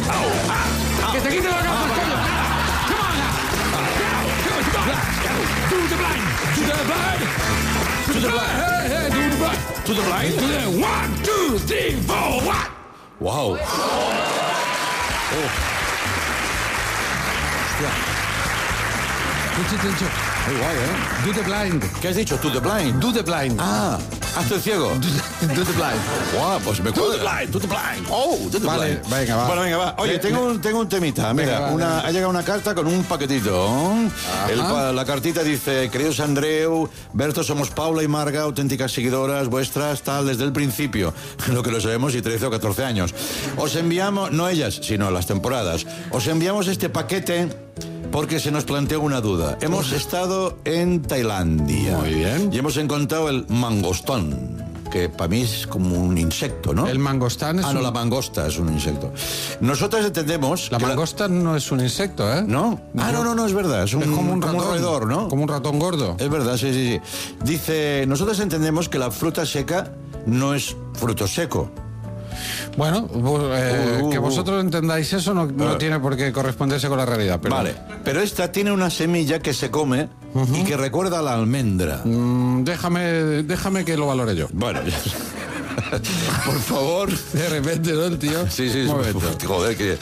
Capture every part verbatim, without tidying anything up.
¡Que te quite la gafas, coño! ¡Come on now! Do the blind! Do the blind! To the blind! Hey, hey, do the blind! To the blind. To the one, two, three, four, one! Wow. Oh. Mucho, mucho. Muy guay, ¿eh? Do the blind. ¿Qué has dicho? To the blind. Do the blind. Ah, hazte el ciego. Do the blind. Guau, pues me cuadra. To the blind. To the blind. Oh, to the Vale, blind. venga, va. Bueno, venga, va. Oye, Le- tengo un, tengo un temita. Mira, Venga, va, una, venga. ha llegado una carta con un paquetito. El pa- la cartita dice: queridos Andreu, Berto, somos Paula y Marga, auténticas seguidoras vuestras, tal, desde el principio. Lo que lo sabemos, y trece o catorce años. Os enviamos, no ellas, sino las temporadas, os enviamos este paquete porque se nos planteó una duda. Hemos estado en Tailandia. Muy bien. Y hemos encontrado el mangostón, que para mí es como un insecto, ¿no? El mangostán es Ah, no, un- la mangosta es un insecto. Nosotros entendemos... La que mangosta no es un insecto, ¿eh? ¿No? Ah, no, no, no, es verdad. Es, un, Es como un ratón. roedor, ¿no? Como un ratón gordo. Es verdad, sí, sí, sí. Dice, nosotros entendemos que la fruta seca no es fruto seco. Bueno, vos, eh, Uh, uh, que uh. vosotros entendáis eso no, no Ah. tiene por qué corresponderse con la realidad. Pero, Vale. Pero esta tiene una semilla que se come y que recuerda a la almendra. Mm, déjame, déjame que lo valore yo. Bueno, ya- por favor... De repente, ¿no, el tío? Sí, sí, Un sí. momento. Joder, que...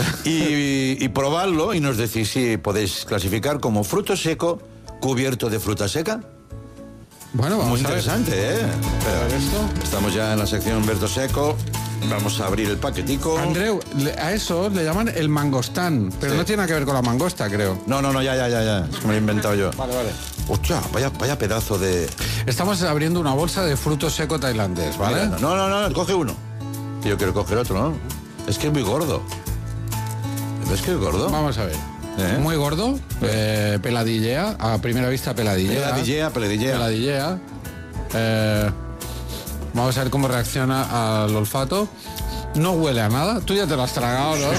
Y, y probarlo y nos decís si podéis clasificar como fruto seco cubierto de fruta seca. Bueno, vamos Muy a ver. interesante, ¿eh? A ver esto. Estamos ya en la sección Berto Seco. Vamos a abrir el paquetico. Andreu, le- a eso le llaman el mangostán, pero Sí. no tiene nada que ver con la mangosta, creo. No, no, no, ya, ya, ya, ya. Es que me lo he inventado yo. Vale, vale. Hostia, vaya, vaya pedazo de... Estamos abriendo una bolsa de fruto seco tailandés, ¿vale? Mira, no, no, no, coge uno. Que yo quiero coger otro, ¿no? Es que es muy gordo. ¿Ves que es gordo? Vamos a ver. ¿Eh? Muy gordo, eh, peladillea, a primera vista peladillea. Peladillea, peladillea. Peladillea. Eh, vamos a ver cómo reacciona al olfato. No huele a nada. Tú ya te lo has tragado, ¿no?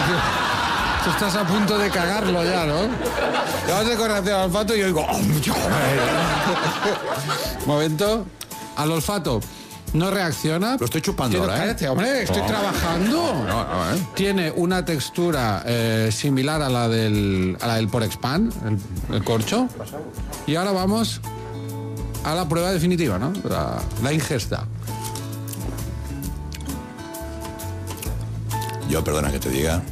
Tú estás a punto de cagarlo ya, ¿no? Te vas de correacción al olfato y yo digo... Momento. Al olfato. No reacciona. Lo estoy chupando Tiene- ahora, ¿eh? Cállate, hombre, estoy No. trabajando. No, no, ¿eh? Tiene una textura eh, similar a la del, a la del Porexpan, el, el corcho. Y ahora vamos a la prueba definitiva, ¿no? La, la ingesta. Yo, perdona que te diga.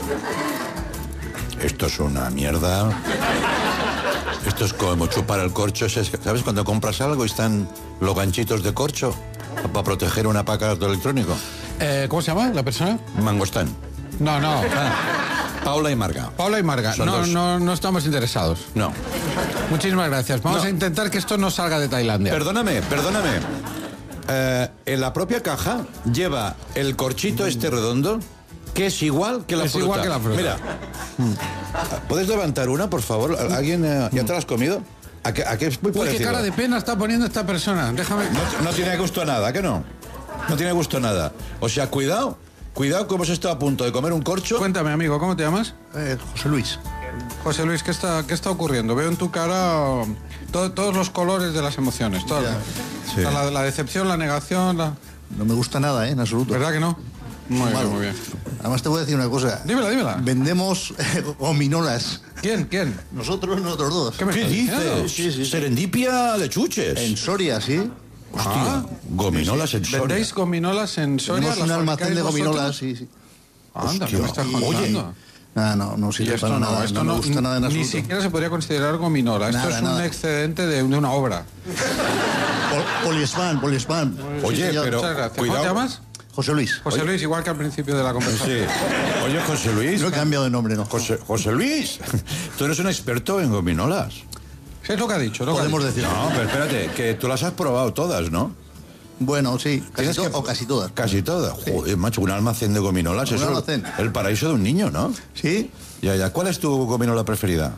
Esto es una mierda. Esto es como chupar el corcho. ¿Sabes cuando compras algo y están los ganchitos de corcho para proteger un aparato electrónico? Eh, ¿Cómo se llama la persona? Mangostán. No, no. Paula y Marga. Paula y Marga. Son No, dos. no, no estamos interesados. No. Muchísimas gracias. Vamos No. a intentar que esto no salga de Tailandia. Perdóname, perdóname. Eh, en la propia caja lleva el corchito este redondo, que es igual que la Es fruta. igual que la fruta. Mira. ¿Puedes levantar una, por favor? ¿Alguien eh, ya te la has comido? ¿A qué, a qué es muy Uy, qué parecido? cara de pena está poniendo esta persona. Déjame... No, no tiene gusto a nada, ¿a qué no? No tiene gusto a nada. O sea, cuidado, cuidado que hemos estado a punto de comer un corcho. Cuéntame, amigo, ¿cómo te llamas? Eh, José Luis. José Luis, ¿qué está, qué está ocurriendo? Veo en tu cara um, to- todos los colores de las emociones. Todas. Ya. Sí. La, la decepción, la negación, la... No me gusta nada, ¿eh? En absoluto. ¿Verdad que no? Muy bien, Malo. muy bien. Además te voy a decir una cosa. Dímela, dímela. Vendemos eh, gominolas. ¿Quién? ¿Quién? Nosotros, nosotros dos. ¿Qué me ¿Qué estás diciendo? dices? Sí, sí, sí. Serendipia de chuches. En Soria, ¿sí? Hostia, Ah. gominolas en Soria. ¿Vendéis gominolas en Soria? Tenemos un ¿Las almacén fabricáis de gominolas, vosotros? sí, sí. Anda, ¿qué Hostia. me estás Y- contando? Ah, no, no Y sirve esto para no, nada. esto no no, me gusta nada en ni absoluto. siquiera se podría considerar gominola. Esto Nada, es un nada. excedente de, de una obra. Pol- Poliespan, poliespan. Oye, Sí, señor. pero- Muchas gracias. cuidado. ¿Cómo te llamas? José Luis. José Luis, igual que al principio de la conversación. Sí. Oye, José Luis. No he cambiado de nombre, no. José, José Luis, tú eres un experto en gominolas. Sí, es lo que ha dicho. Lo que ha Podemos dicho. decir. No, pero espérate, que tú las has probado todas, ¿no? Bueno, sí. Casi Tienes to- que- O casi todas. Casi todas. Joder, macho, un almacén de gominolas. Un Eso es almacén. el paraíso de un niño, ¿no? ¿Sí? Ya, ya. ¿Cuál es tu gominola preferida?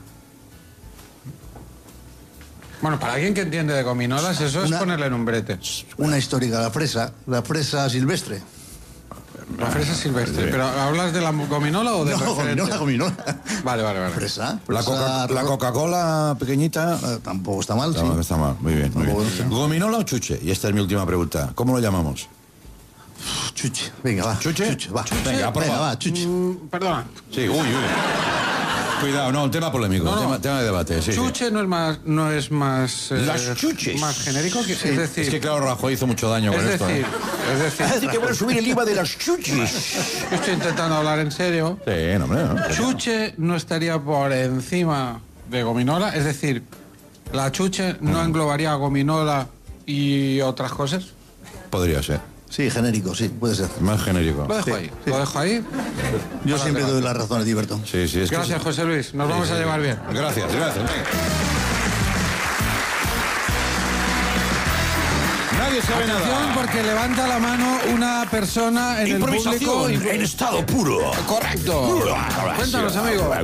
Bueno, para alguien que entiende de gominolas, eso es Una- ponerle en un brete. Una histórica, la fresa. La fresa silvestre. La fresa silvestre. ¿Pero hablas de la gominola o de No, referente? gominola, gominola. Vale, vale, vale. Fresa. La, fresa Coca- la ro- Coca-Cola pequeñita. Eh, tampoco está mal, sí. No, está mal. Muy bien, muy Tampoco bien. está mal. ¿Gominola o chuche? Y esta es mi última pregunta. ¿Cómo lo llamamos? Chuche. Venga, va. ¿Chuche? Chuche, va. Venga, Venga, prueba. va, chuche. Mm, perdona. Sí, uy, uy. Cuidado, no, tema polémico, No, no. Tema, tema de debate. Sí, Chuche no es más, no es más, eh, Las chuches. más genérico que, es sí. decir, Es que claro, Rajoy hizo mucho daño es con esto. decir, ¿eh? es decir, Así que van a subir el IVA de las chuches. yo estoy intentando hablar en serio. Sí, no, hombre, no. Chuche no estaría por encima de gominola, es decir, la chuche no englobaría a gominola y otras cosas. Podría ser. Sí, genérico, sí, puede ser. Más genérico. Lo dejo Sí, ahí, sí. lo dejo ahí. Yo Para siempre el doy debate. la razón a Tiberto. Sí, sí, es que Gracias, sí. José Luis. Nos vamos Sí, a sí. llevar bien. Gracias, gracias. Venga. Nadie sabe Atención, nada. porque levanta la mano una persona en el público. Improvisación en estado puro. Correcto. Cuéntanos, amigo.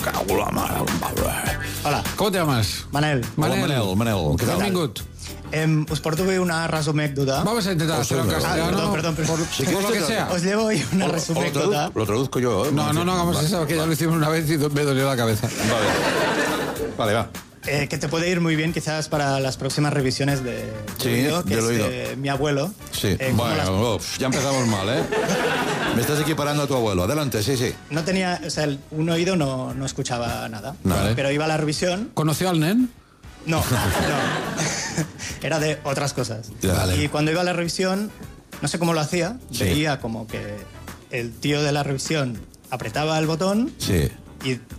Hola, ¿Cómo te llamas? Manel. Hola, Manel, Manel, ¿qué tal? Benvingut. Em, us porto bé una resumècdota. Vamos a intentar hacerlo en Ah, castellano. perdón, perdón, perdón. Por, Si por lo quieres que te- sea. Os llevo hoy una O- o lo, resumècdota. traduzco, lo traduzco yo. ¿eh? No, no, no hagamos Vale. eso, que ya lo hicimos una vez y me dolió la cabeza. Vale. Vale, va. Eh, que te puede ir muy bien quizás para las próximas revisiones de, Sí, del oído, que del es oído. de mi abuelo. Sí. Eh, como las- Bueno, uf, ya empezamos mal, ¿eh? Me estás equiparando a tu abuelo. Adelante, sí, sí. No tenía, o sea, el- un oído no, no escuchaba nada. Vale. Pero iba a la revisión. ¿Conoció al nen? No, no. Era de otras cosas. Vale. Y cuando iba a la revisión, no sé cómo lo hacía, Sí. veía como que el tío de la revisión apretaba el botón Sí. y